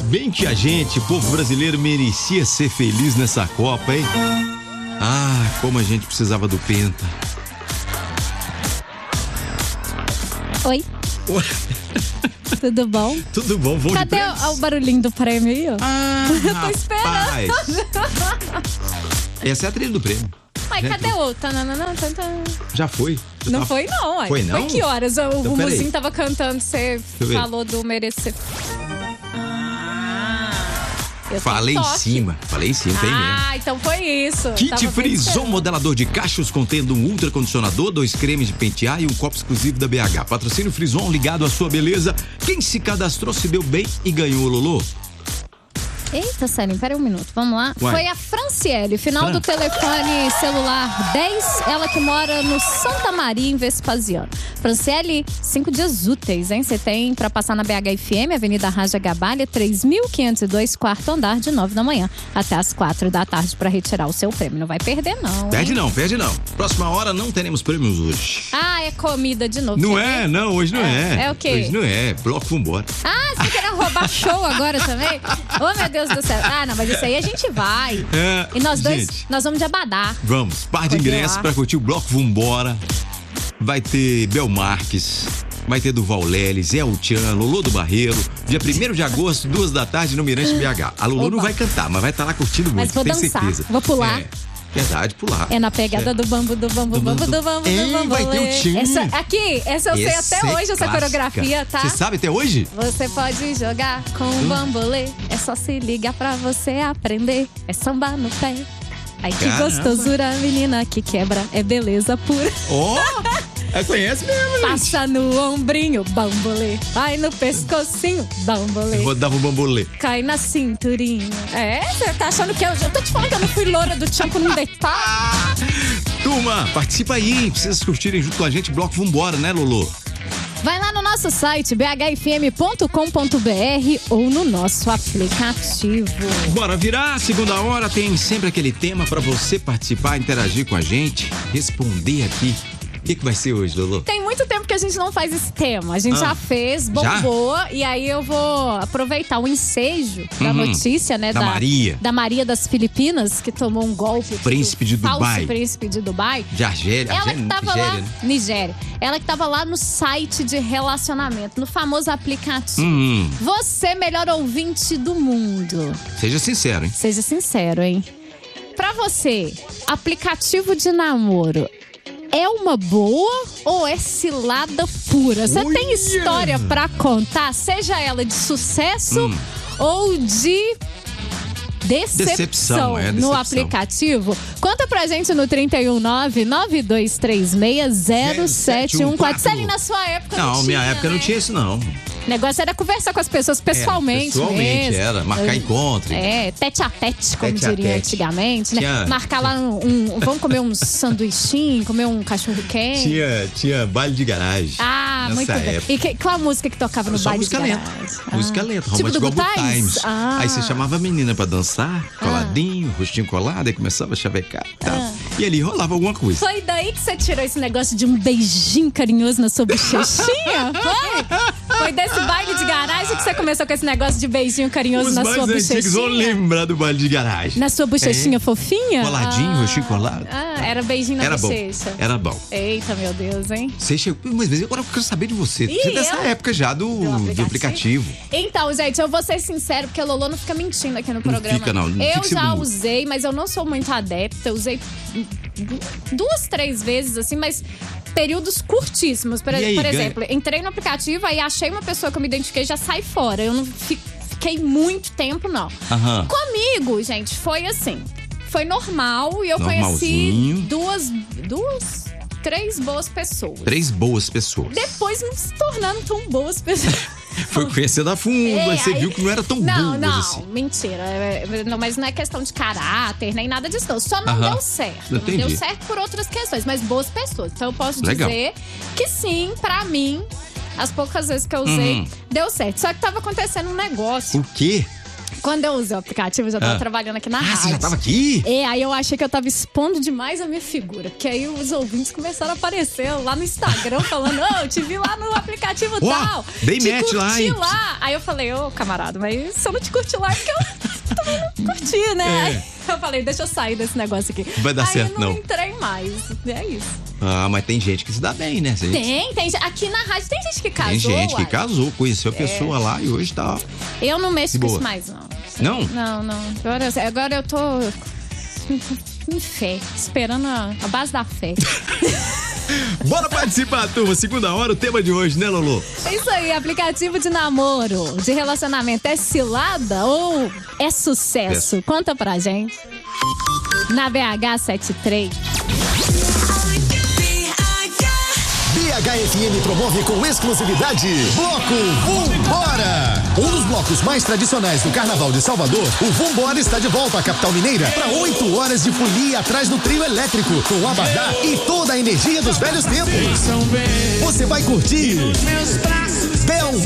bem que a gente, povo brasileiro, merecia ser feliz nessa Copa, hein? Ah, como a gente precisava do Penta. Oi. Oi. Tudo bom? Tudo bom, vou Cadê o barulhinho do prêmio aí, ó? Ah, eu tô esperando. Essa é a trilha do prêmio. Mas cadê o... Já foi. Não foi não, ué. Foi não? Foi que horas? O Então, Muzinho tava cantando, você falou do merecer. Falei em cima, tem mesmo. Ah, então foi isso. Kit Frison, modelador de cachos contendo um ultracondicionador, 2 cremes de pentear e um copo exclusivo da BH. Patrocínio Frison ligado à sua beleza. Quem se cadastrou se deu bem e ganhou, Lolô. Eita, Sério, peraí um minuto, vamos lá. Uai. Foi a Franciele, final do telefone celular 10, ela que mora no Santa Maria, em Vespasiano. Franciele, 5 dias úteis, hein? Você tem pra passar na BH-FM, Avenida Raja Gabalha, 3.502, quarto andar, de 9 da manhã até as 4 da tarde pra retirar o seu prêmio. Não vai perder, não. Perde não. Próxima hora não teremos prêmios hoje. Ah, é comida de novo. Não é, não, hoje não é. É o quê? Hoje não é, bloco vambora. Ah, você quer roubar show agora também? Ô, meu Deus do céu. Ah, não, mas isso aí a gente vai. E nós dois, gente, nós vamos de Abadá. Vamos, par de ingressos pra curtir o bloco vambora. Vai ter Bel Marques, vai ter Duval Leles, El Tchan, Lolô do Barreiro. Dia 1º de agosto, 2 da tarde, no Mirante BH. A Lolô não vai cantar, mas vai estar lá curtindo muito, mas vou dançar, certeza. Vou pular. Verdade, pular. É na pegada do bambu, do bambu, do bambu. Vai ter o time. Essa eu sei até hoje, essa coreografia, tá? Você sabe até hoje? Você pode jogar com o bambolê. É só se ligar pra você aprender. É samba no pé. Ai, que gostosura, menina que quebra. É beleza pura. Conhece mesmo, gente. Passa no ombrinho, bambolê. Vai no pescocinho, bambolê. Rodava o bambolê. Cai na cinturinha. Você tá achando que eu tô te falando que eu não fui loura do tchan por um detalhe? Turma, participa aí. Precisa curtirem junto com a gente. Bloco vambora, né, Lolô? Vai lá no nosso site bhfm.com.br ou no nosso aplicativo. Bora virar, segunda hora tem sempre aquele tema pra você participar, interagir com a gente, responder aqui. O que vai ser hoje, Lolô? Tem muito tempo que a gente não faz esse tema. A gente já fez, bombou. E aí eu vou aproveitar o ensejo da notícia, né? Da Maria. Da Maria das Filipinas, que tomou um golpe. Príncipe de Dubai. Falso príncipe de Dubai. De Argélia. Ela que tava Nigéria, lá, né? Nigéria. Ela que tava lá no site de relacionamento, no famoso aplicativo. Você, melhor ouvinte do mundo. Seja sincero, hein? Seja sincero, hein? Pra você, aplicativo de namoro é uma boa ou é cilada pura? Você tem história pra contar, seja ela de sucesso ou de decepção no aplicativo? Conta pra gente no 319-9236-0714. Celi, na sua época não tinha, minha época não tinha isso, não. O negócio era conversar com as pessoas pessoalmente mesmo. Era. Marcar encontro. Tete a tete, como diria antigamente, né? Marcar lá vamos comer um sanduichinho, comer um cachorro-quente. Tinha baile de garagem. Ah, muito bem. E qual a música que tocava no baile de garagem? Música lenta, tipo Romantic do Good Times. Aí você chamava a menina pra dançar, coladinho, rostinho colado, aí começava a chavecar e tal. E ali rolava alguma coisa. Foi daí que você tirou esse negócio de um beijinho carinhoso na sua bochechinha? Foi desse baile de garagem que você começou com esse negócio de beijinho carinhoso na sua bochechinha? Os mais antigos vão lembrar do baile de garagem. Na sua bochechinha fofinha? Coladinho, rostinho colado. Era beijinho na bochecha. Era bom. Eita, meu Deus, hein? Você chegou, mas agora eu quero saber de você. Você é dessa época já do aplicativo. Então, gente, eu vou ser sincero, porque a Lolô não fica mentindo aqui no programa. Não fica, não. Eu já usei, mas eu não sou muito adepta. Eu usei 2, 3 vezes, assim, mas períodos curtíssimos. Por exemplo, entrei no aplicativo, aí achei uma pessoa que eu me identifiquei, já sai fora. Eu não fiquei muito tempo, não. Comigo, gente, foi assim. Foi normal e eu conheci 3 boas pessoas. 3 boas pessoas. Depois não se tornando tão boas pessoas. Foi conhecendo a fundo, aí você viu que não era tão boas assim. Não, mentira. Mas não é questão de caráter, nem nada disso, não. Só não deu certo. Não deu certo por outras questões, mas boas pessoas. Então eu posso dizer que sim, pra mim, as poucas vezes que eu usei, deu certo. Só que tava acontecendo um negócio. O quê? Quando eu usei o aplicativo, eu já tava trabalhando aqui na rádio. Você já tava aqui? Aí eu achei que eu tava expondo demais a minha figura. Porque aí os ouvintes começaram a aparecer lá no Instagram falando, eu te vi lá no aplicativo tal. Dei match lá, hein? Aí eu falei, camarada, mas se eu não te curti lá é porque eu também não curti, né? Aí eu falei, deixa eu sair desse negócio aqui. Vai dar certo, não. Aí não entrei mais. É isso. Mas tem gente que se dá bem, né? Tem. Aqui na rádio tem gente que casou. Tem gente que casou, conheceu a pessoa lá e hoje tá. Eu não mexo com isso mais, não. Não? Não. Agora eu tô em fé, esperando a base da fé. Bora participar, turma. Segunda hora, o tema de hoje, né, Lolo? É isso aí, aplicativo de namoro, de relacionamento, é cilada ou é sucesso? Conta pra gente. Na BH 73. BH-FM promove com exclusividade Bloco Vumbora! Um dos blocos mais tradicionais do Carnaval de Salvador, o Vumbora está de volta à capital mineira para 8 horas de folia atrás do trio elétrico, com o abadá e toda a energia dos velhos tempos. Você vai curtir Belmarques,